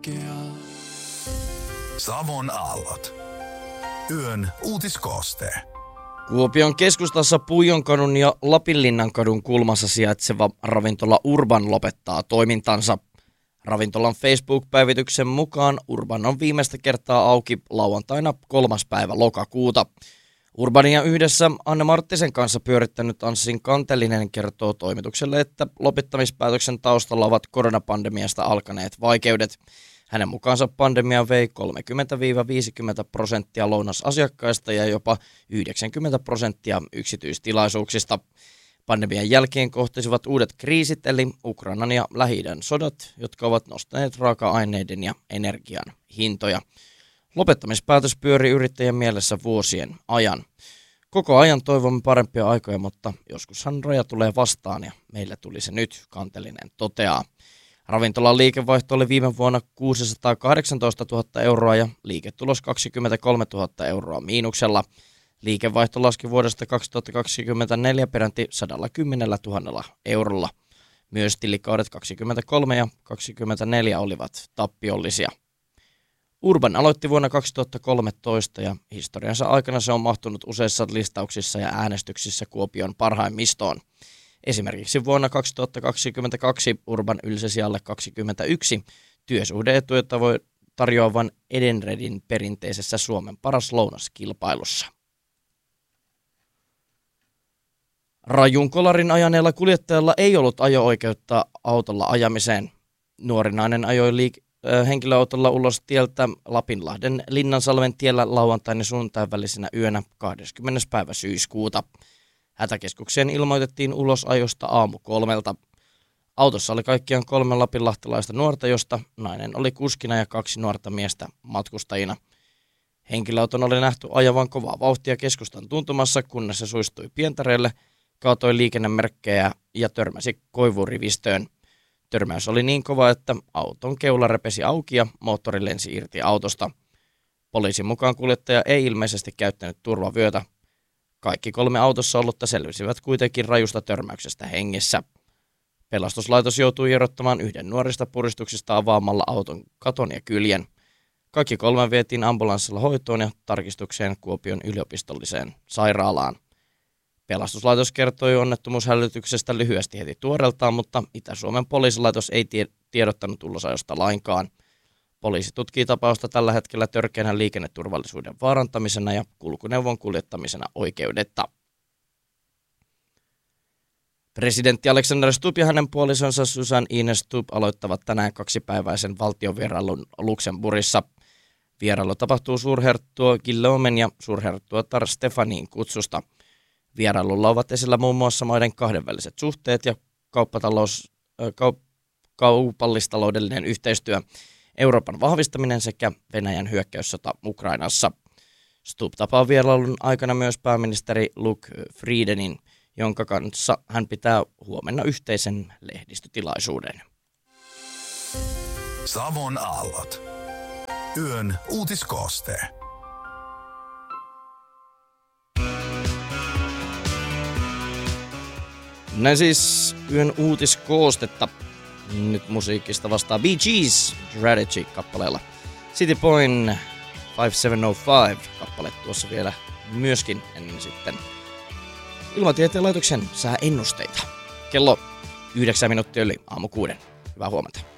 kaikkea. Savon aallot. Yön uutiskooste. Kuopion keskustassa Puijonkadun ja Lapinlinnankadun kulmassa sijaitseva ravintola Urban lopettaa toimintansa. Ravintolan Facebook-päivityksen mukaan Urban on viimeistä kertaa auki lauantaina 3. päivä lokakuuta. Urbania yhdessä Anne Marttisen kanssa pyörittänyt Anssin Kantelinen kertoo toimitukselle, että lopettamispäätöksen taustalla ovat koronapandemiasta alkaneet vaikeudet. Hänen mukaansa pandemia vei 30-50% lounasasiakkaista ja jopa 90% yksityistilaisuuksista. Pandemian jälkeen kohtasivat uudet kriisit eli Ukrainan ja Lähi-idän sodat, jotka ovat nostaneet raaka-aineiden ja energian hintoja. Lopettamispäätös pyöri yrittäjän mielessä vuosien ajan. Koko ajan toivomme parempia aikoja, mutta joskushan raja tulee vastaan ja meille tuli se nyt, Kantelinen toteaa. Ravintolan liikevaihto oli viime vuonna 618 000 euroa ja liiketulos 23 000 euroa miinuksella. Liikevaihto laski vuodesta 2024 peräti 110 000 eurolla. Myös tilikaudet 23 ja 24 olivat tappiollisia. Urban aloitti vuonna 2013 ja historiansa aikana se on mahtunut useissa listauksissa ja äänestyksissä Kuopion parhaimmistoon. Esimerkiksi vuonna 2022 Urban ylsi sijalle 21 työsuhde-etuja tarjoavan Edenredin perinteisessä Suomen paras lounaskilpailussa. Rajun kolarin ajaneella kuljettajalla ei ollut ajo-oikeutta autolla ajamiseen. Nuori nainen ajoi henkilöautolla ulos tieltä Lapinlahden Linnansalmen tiellä lauantain ja sunnuntain välisenä yönä 20. päivä syyskuuta. Hätäkeskukseen ilmoitettiin ulosajosta aamu 3. Autossa oli kaikkiaan 3 lapinlahtelaista nuorta, josta nainen oli kuskina ja 2 nuorta miestä matkustajina. Henkilöauton oli nähty ajavan kovaa vauhtia keskustan tuntumassa, kunnes se suistui Pientareelle, kaatoi liikennemerkkejä ja törmäsi koivurivistöön. Törmäys oli niin kova, että auton keula repesi auki ja moottori lensi irti autosta. Poliisin mukaan kuljettaja ei ilmeisesti käyttänyt turvavyötä. Kaikki 3 autossa ollutta selvisivät kuitenkin rajusta törmäyksestä hengissä. Pelastuslaitos joutui erottamaan yhden nuorista puristuksista avaamalla auton katon ja kyljen. Kaikki 3 vietiin ambulanssilla hoitoon ja tarkistukseen Kuopion yliopistolliseen sairaalaan. Pelastuslaitos kertoi onnettomuushälytyksestä lyhyesti heti tuoreeltaan, mutta Itä-Suomen poliisilaitos ei tiedottanut ulosajosta lainkaan. Poliisi tutkii tapausta tällä hetkellä törkeänä liikenneturvallisuuden vaarantamisena ja kulkuneuvon kuljettamisena oikeudetta. Presidentti Alexander Stubb ja hänen puolisonsa Susan Ines Stubb aloittavat tänään 2-päiväisen valtionvierailun Luxemburgissa. Vierailu tapahtuu suurherttuo Guillaumen ja suurherttuatar Stefanin kutsusta. Vierailulla ovat esillä muun muassa maiden kahdenväliset suhteet ja kaupallistaloudellinen yhteistyö, Euroopan vahvistaminen sekä Venäjän hyökkäyssota Ukrainassa. Stubb tapaa vierailun aikana myös pääministeri Luc Friedenin, jonka kanssa hän pitää huomenna yhteisen lehdistötilaisuuden. Savon aallot. Yön uutiskooste. Näin siis yön uutiskoostetta. Nyt musiikista vastaa Bee Gees Strategy-kappaleella. City Point 5705 kappale tuossa vielä myöskin ennen sitten Ilmatieteen laitoksen sääennusteita. Kello 9 minuuttia yli aamu 6. Hyvää huomenta.